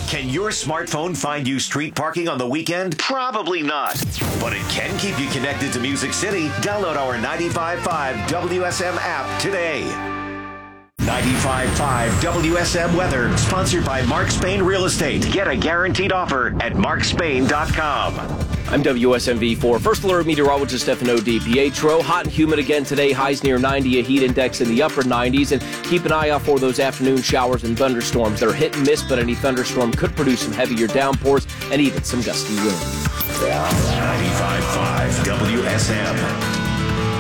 Can your smartphone find you street parking on the weekend? Probably not. But it can keep you connected to Music City. Download our 95.5 WSM app today. 95.5 WSM Weather, sponsored by Mark Spain Real Estate. Get a guaranteed offer at markspain.com. I'm WSMV4 First Alert meteorologist Stefano DiPietro. Hot and humid again today. Highs near 90, a heat index in the upper 90s. And keep an eye out for those afternoon showers and thunderstorms. They're hit and miss, but any thunderstorm could produce some heavier downpours and even some gusty wind. 95.5 WSM.